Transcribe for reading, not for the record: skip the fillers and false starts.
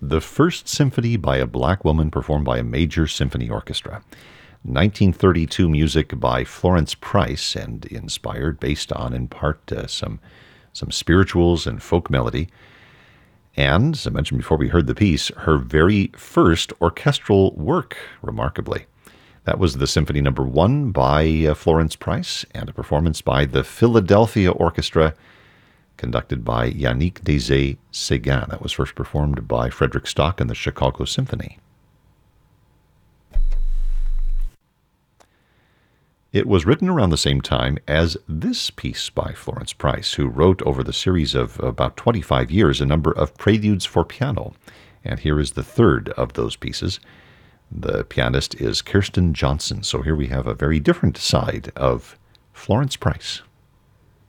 the first symphony by a black woman performed by a major symphony orchestra. 1932 music by Florence Price and inspired, based on, in part, some spirituals and folk melody. And, as I mentioned before we heard the piece, her very first orchestral work, remarkably. That was the Symphony No. 1 by Florence Price and a performance by the Philadelphia Orchestra, conducted by Yannick Deshaies-Séguin. That was first performed by Frederick Stock and the Chicago Symphony. It was written around the same time as this piece by Florence Price, who wrote over the series of about 25 years a number of preludes for piano. And here is the third of those pieces. The pianist is Kirsten Johnson. So here we have a very different side of Florence Price.